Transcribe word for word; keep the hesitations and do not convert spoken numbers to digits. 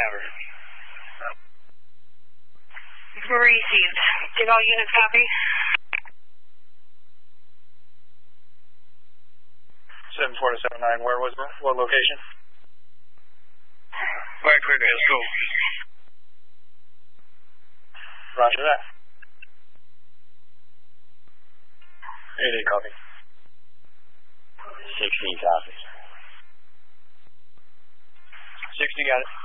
Gaver. Received. Did all units copy? seven four seven nine, where was it? What location? Right, clear to Hill School. Roger that. eight eight, copy. sixteen, copy. sixty, got it.